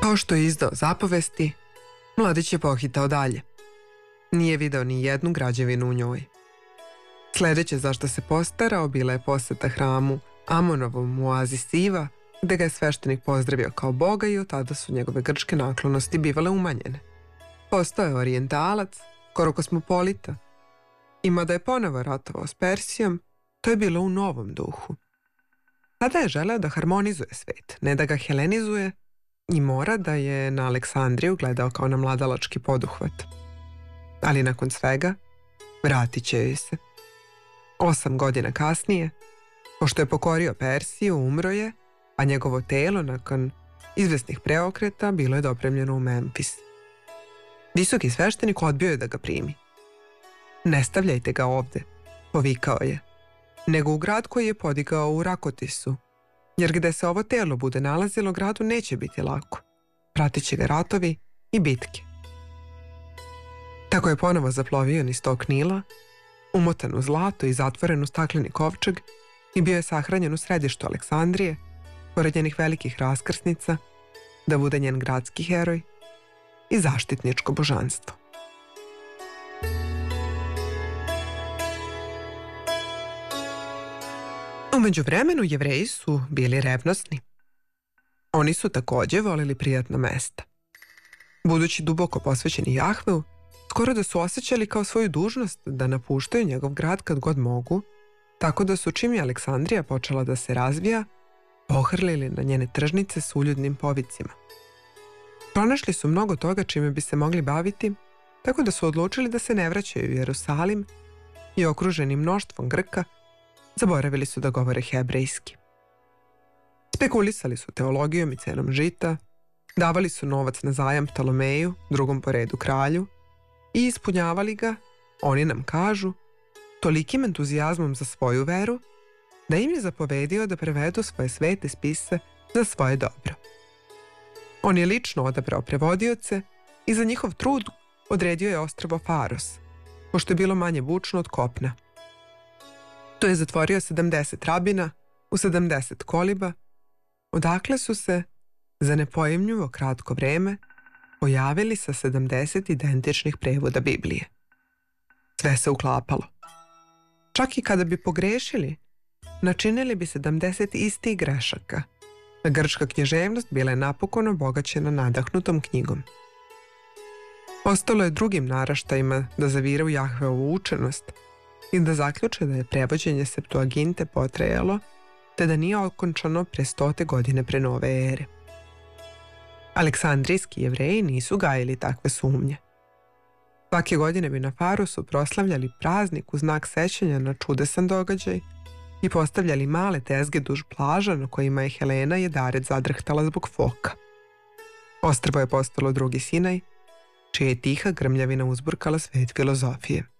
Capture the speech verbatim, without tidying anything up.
Kao što je izdao zapovesti, mladić je pohitao dalje. Nije video ni jednu građevinu u njoj. Sledeće zašto se postarao bila je poseta hramu Amonovom u oazi Siva, gde ga je sveštenik pozdravio kao boga i od tada su njegove grčke naklonosti bivale umanjene. Postao je orijentalac, skoro kosmopolita. I mada je ponovo ratovao s Persijom, to je bilo u novom duhu. Tada je želeo da harmonizuje svet, ne da ga helenizuje, i mora da je na Aleksandriju gledao kao na mladalački poduhvat. Ali nakon svega, vratit će joj se. Osam godina kasnije, pošto je pokorio Persiju, umro je, a njegovo telo nakon izvesnih preokreta bilo je dopremljeno u Memfis. Visoki sveštenik odbio je da ga primi. Ne stavljajte ga ovde, povikao je, nego u grad koji je podigao u Rakotisu, jer gde se ovo telo bude nalazilo, gradu neće biti lako. Pratit će ga ratovi i bitke. Tako je ponovo zaplovio niz tok Nila, umotan u zlato i zatvoren u stakleni kovčeg, i bio je sahranjen u središtu Aleksandrije, pored njenih velikih raskrsnica, da bude njen gradski heroj i zaštitničko božanstvo. U međuvremenu Jevreji su bili revnosni. Oni su takođe volili prijatna mesta. Budući duboko posvećeni Jahveu, skoro da su osjećali kao svoju dužnost da napuštaju njegov grad kad god mogu, tako da su, čim je Aleksandrija počela da se razvija, pohrlili na njene tržnice s uljudnim povicima. Pronašli su mnogo toga čime bi se mogli baviti, tako da su odlučili da se ne vraćaju u Jerusalim i, okruženi mnoštvom Grka, zaboravili su da govore hebrejski. Spekulisali su teologijom i cenom žita, davali su novac na zajam Ptolomeju, drugom po redu kralju, i ispunjavali ga, oni nam kažu, tolikim entuzijazmom za svoju veru, da im je zapovedio da prevedu svoje svete spise za svoje dobro. On je lično odabrao prevodioce i za njihov trud odredio je ostrvo Faros, pošto je bilo manje bučno od kopna. To je zatvorio sedamdeset rabina u sedamdeset koliba, odakle su se, za nepojmljivo kratko vreme, pojavili sa sedamdeset identičnih prevoda Biblije. Sve se uklapalo. Čak i kada bi pogrešili, načinili bi sedamdeset istih grešaka, a grčka književnost bila je napokon obogaćena nadahnutom knjigom. Ostalo je drugim naraštajima da zaviraju Jahveovu učenost i da zaključe da je prevođenje Septuaginte potrajalo, te da nije okončano pre stote godine pre nove ere. Aleksandrijski Jevreji nisu gajili takve sumnje. Svake godine bi na Farosu proslavljali praznik u znak sećanja na čudesan događaj i postavljali male tezge duž plaža na kojima je Helena Jedaret zadrhtala zbog foka. Ostrvo je postalo drugi Sinaj, čija je tiha grmljavina uzburkala svet filozofije.